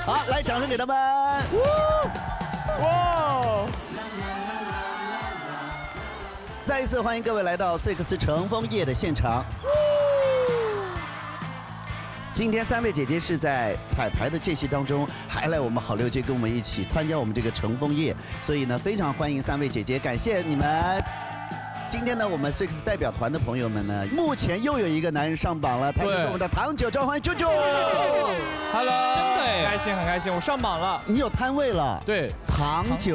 好，来掌声给他们。 哇！ 再一次欢迎各位来到穗克斯乘风夜的现场。今天3位姐姐是在彩排的间隙当中，还来我们好六街跟我们一起参加我们这个乘风夜，所以呢，非常欢迎3位姐姐，感谢你们。今天呢，我们 Six 代表团的朋友们呢，目前又有一个男人上榜了，他就是我们的唐九昭，欢迎九九。 Hello， 真的很开心，很开心，我上榜了。 你有摊位了？ 对， 唐九